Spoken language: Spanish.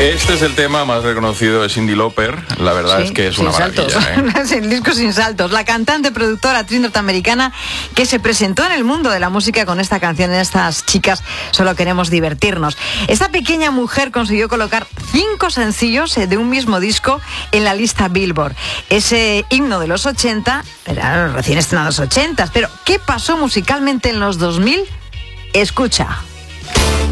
Este es el tema más reconocido de Cyndi Lauper. La verdad es que es una maravilla, Es el disco sin saltos. La cantante, productora, actriz norteamericana que se presentó en el mundo de la música con esta canción, en Estas chicas solo queremos divertirnos. Esta pequeña mujer consiguió colocar 5 sencillos de un mismo disco en la lista Billboard. Ese himno de los 80, eran recién estrenados 80, pero ¿qué pasó musicalmente en los 2000? Escucha.